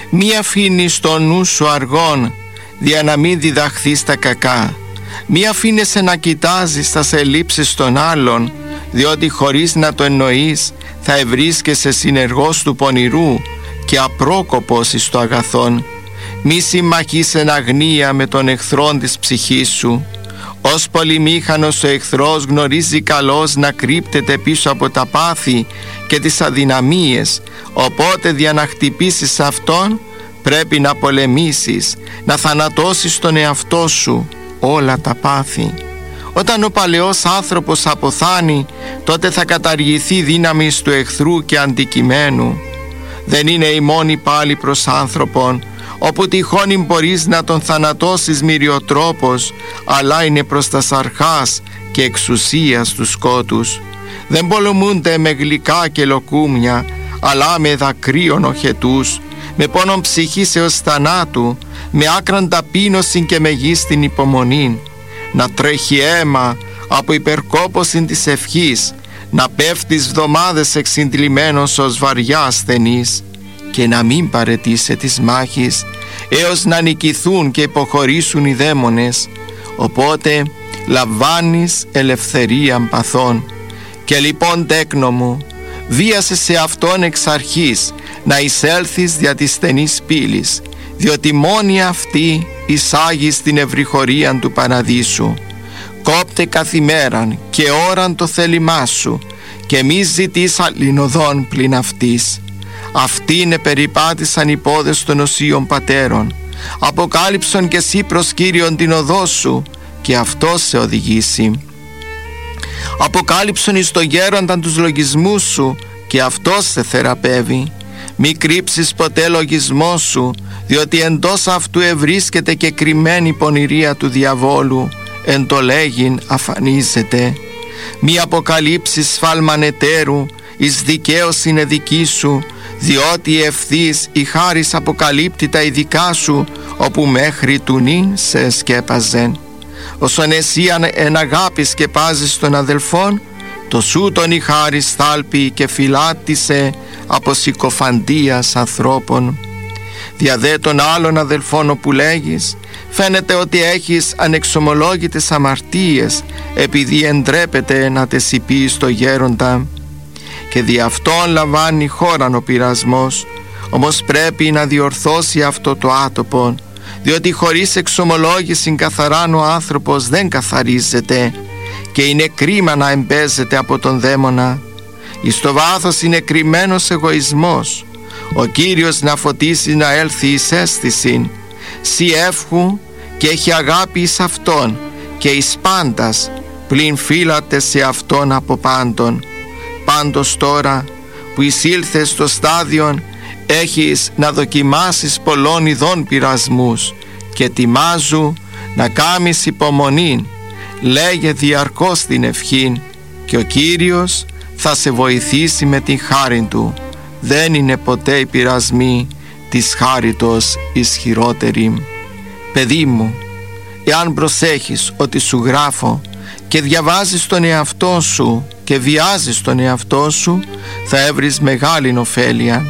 Μη αφήνεις το νου σου αργών, δια να μην διδαχθείς τα κακά. Μη αφήνεσαι να κοιτάζεις τα ελλείψεις των άλλων, διότι χωρίς να το εννοείς θα ευρίσκεσαι συνεργός του πονηρού και απρόκοπος εις το αγαθόν. Μη συμμαχείς εν αγνία με τον εχθρόν της ψυχής σου. Ως πολυμήχανος ο εχθρός γνωρίζει καλώς να κρύπτεται πίσω από τα πάθη και τις αδυναμίες, οπότε για να χτυπήσεις αυτόν πρέπει να πολεμήσεις, να θανατώσεις τον εαυτό σου όλα τα πάθη. Όταν ο παλαιός άνθρωπος αποθάνει, τότε θα καταργηθεί δύναμη του εχθρού και αντικειμένου. Δεν είναι η μόνη πάλι προς άνθρωπον, όπου τυχόν μπορείς να τον θανατώσεις μυριοτρόπος, αλλά είναι προς τα σαρχάς και εξουσίας του σκότους. Δεν πολεμούνται με γλυκά και λοκούμια, αλλά με δακρύων οχετούς, με πόνον ψυχής έως θανάτου, με άκραν ταπείνωση και μεγίστην υπομονήν. Να τρέχει αίμα από υπερκόπωση της ευχής, να πέφτεις βδομάδες εξυντλημένος ως βαριά ασθενής, και να μην παρετήσει της μάχης έως να νικηθούν και υποχωρήσουν οι δαίμονες. Οπότε λαμβάνεις ελευθερίαν παθών. Και λοιπόν, τέκνο μου, βίασε σε αυτόν εξ αρχής να εισέλθεις δια της στενής πύλης, διότι μόνη αυτή εισάγει στην ευρυχωρίαν του παραδείσου. Κόπτε καθημέραν και ώραν το θέλημά σου, και μη ζητείς άλλην οδόν πλην αυτής. Αυτήν περιπάτησαν οι πόδες των οσίων πατέρων. Αποκάλυψον και εσύ προς Κύριον την οδό σου, και αυτός σε οδηγήσει. Αποκάλυψον εις το γέρονταν τους λογισμούς σου, και αυτός σε θεραπεύει. Μη κρύψεις ποτέ λογισμό σου, διότι εντός αυτού ευρίσκεται και κρυμμένη πονηρία του διαβόλου, εν το λέγειν αφανίζεται. Μη αποκαλύψεις σφάλμαν εταίρου, εις δικαίωση είναι δική σου, διότι ευθύς η χάρις αποκαλύπτει τα ειδικά σου, όπου μέχρι του νυν σε σκέπαζεν. Όσον εσύ εν αγάπη σκεπάζεις των αδελφών, το σου τον η χάρις θάλπει και φυλάτισε από συκοφαντίας ανθρώπων. Δια δε των άλλων αδελφών όπου λέγεις, φαίνεται ότι έχεις ανεξομολόγητες αμαρτίες, επειδή εντρέπεται να τες υπείς στο γέροντα. Και δι' αυτόν λαμβάνει χώραν ο πειρασμός. Όμως πρέπει να διορθώσει αυτό το άτοπο, διότι χωρίς εξομολόγηση καθαράν ο άνθρωπος δεν καθαρίζεται, και είναι κρίμα να εμπέζεται από τον δαίμονα. Εις το βάθος είναι κρυμμένος εγωισμός. Ο Κύριος να φωτίσει να έλθει εις αίσθησιν. Σι εύχου και έχει αγάπη εις αυτόν, και εις πάντας πλην φύλατε σε αυτόν από πάντων. Πάντως τώρα που εισήλθες στο στάδιον, έχεις να δοκιμάσεις πολλών ειδών πειρασμούς, και τιμάζου να κάμεις υπομονήν. Λέγε διαρκώς την ευχήν, και ο Κύριος θα σε βοηθήσει με την χάριν του. Δεν είναι ποτέ οι πειρασμοί της χάριτος ισχυρότεροι. Παιδί μου, εάν προσέχεις ότι σου γράφω και διαβάζεις τον εαυτό σου και βιάζεις τον εαυτό σου, θα έβρεις μεγάλη ωφέλεια.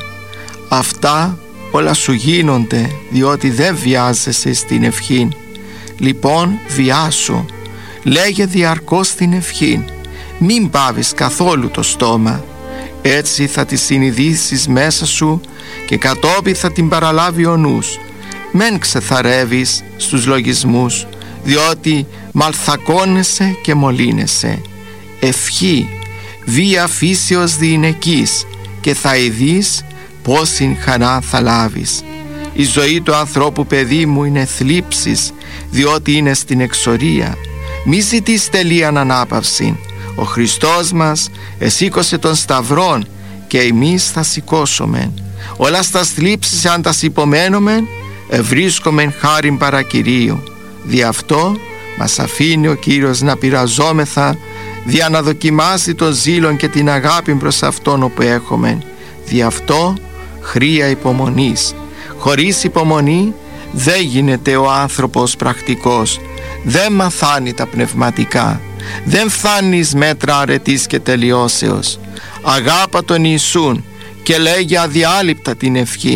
Αυτά όλα σου γίνονται διότι δεν βιάζεσαι στην ευχή. Λοιπόν, βιάσου, λέγε διαρκώς την ευχή, μην πάβεις καθόλου το στόμα. Έτσι θα τη συνειδήσεις μέσα σου και κατόπιν θα την παραλάβει ο νους. Μεν ξεθαρεύεις στους λογισμούς, διότι μαλθακώνεσαι και μολύνεσαι. Ευχή, βία φύσεως διηνεκής, και θα ειδείς πόσην χαρά θα λάβεις. Η ζωή του ανθρώπου, παιδί μου, είναι θλίψης, διότι είναι στην εξορία. Μη ζητείς τελείαν ανάπαυση. Ο Χριστός μας εσήκωσε τον σταυρόν, και εμείς θα σηκώσομεν. Όλα στα θλίψεις αν τα υπομένομεν, ευρίσκομεν χάριν παρακυρίου. Δι' αυτό μας αφήνει ο Κύριος να πειραζόμεθα, δια να δοκιμάσει το ζήλον και την αγάπη προς Αυτόν όπου έχομεν. Δι' αυτό χρία υπομονής. Χωρίς υπομονή δεν γίνεται ο άνθρωπος πρακτικός, δεν μαθάνει τα πνευματικά, δεν φτάνεις μέτρα αρετής και τελειώσεως. Αγάπα τον Ιησούν και λέγει αδιάλειπτα την ευχήν,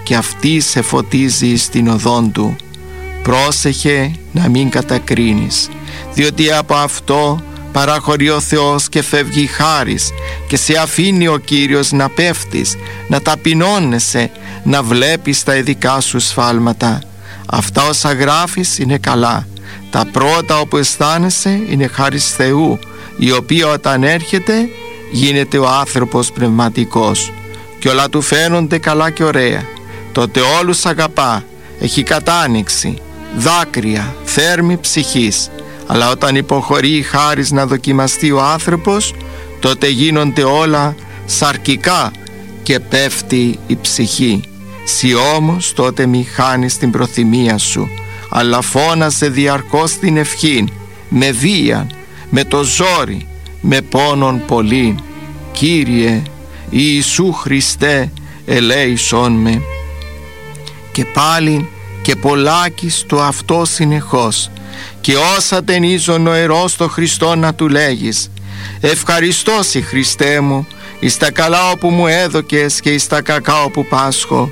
και αυτή σε φωτίζει στην οδόν του. Πρόσεχε να μην κατακρίνεις, διότι από αυτό παραχωρεί ο Θεός και φεύγει χάρις και σε αφήνει ο Κύριος να πέφτεις, να ταπεινώνεσαι, να βλέπεις τα ειδικά σου σφάλματα. Αυτά όσα γράφεις είναι καλά. Τα πρώτα όπου αισθάνεσαι είναι χάρις Θεού, η οποία όταν έρχεται γίνεται ο άνθρωπος πνευματικός και όλα του φαίνονται καλά και ωραία. Τότε όλους αγαπά, έχει κατάνοιξη, δάκρυα, θέρμη ψυχής. Αλλά όταν υποχωρεί η χάρις να δοκιμαστεί ο άνθρωπος, τότε γίνονται όλα σαρκικά και πέφτει η ψυχή. Συ όμως τότε μη χάνεις την προθυμία σου, αλλά φώναζε διαρκώς την ευχήν, με βία, με το ζόρι, με πόνον πολλήν. Κύριε Ιησού Χριστέ, ελέησόν με. Και πάλιν και πολλάκις το αυτό συνεχώς, και όσα ταινίζον ο ιερός το Χριστό να του λέγεις: ευχαριστώ σοι Χριστέ μου εις τα καλά όπου μου έδωκες και εις τα κακά όπου πάσχω.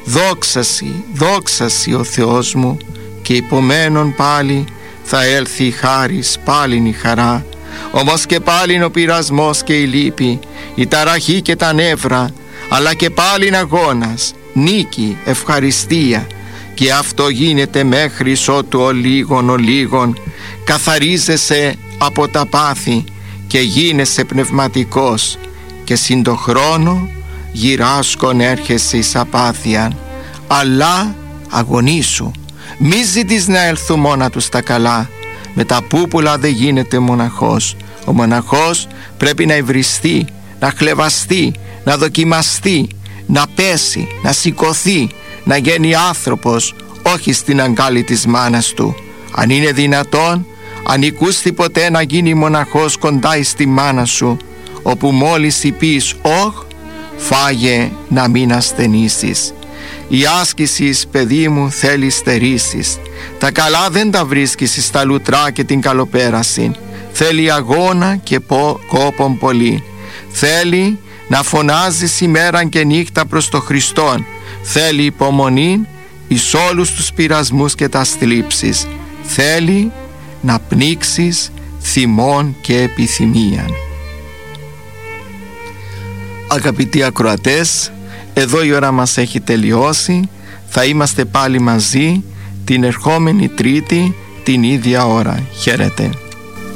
Δόξα σοι ο Θεός μου, και υπομένων πάλι θα έλθει η χάρις, πάλιν η χαρά. Όμως και πάλιν ο πειρασμός και η λύπη, η ταραχή και τα νεύρα, αλλά και πάλιν αγώνας, νίκη, ευχαριστία. Και αυτό γίνεται μέχρι ότου ο λίγον καθαρίζεσαι από τα πάθη και γίνεσαι πνευματικός, και συν το χρόνο γυράσκον έρχεσαι εις απάθειαν. Αλλά αγωνίσου, μη ζητείς να έλθουν μόνα τους τα καλά. Με τα πούπουλα δεν γίνεται μοναχός. Ο μοναχός πρέπει να υβριστεί, να χλεβαστεί, να δοκιμαστεί, να πέσει, να σηκωθεί, να γίνει άνθρωπος, όχι στην αγκάλη της μάνας του. Αν είναι δυνατόν, αν οικούστη ποτέ να γίνει μοναχός κοντά στη μάνα σου, όπου μόλις είπεις «όχ», φάγε να μην ασθενήσεις. Η άσκηση, παιδί μου, θέλει στερήσεις. Τα καλά δεν τα βρίσκεις στα λουτρά και την καλοπέραση. Θέλει αγώνα και κόπον πολύ. Θέλει να φωνάζεις ημέρα και νύχτα προς το Χριστόν. Θέλει υπομονή εις όλους τους πειρασμούς και τα θλίψεις. Θέλει να πνίξεις θυμών και επιθυμίαν. Αγαπητοί ακροατές, εδώ η ώρα μας έχει τελειώσει. Θα είμαστε πάλι μαζί την ερχόμενη Τρίτη την ίδια ώρα. Χαίρετε.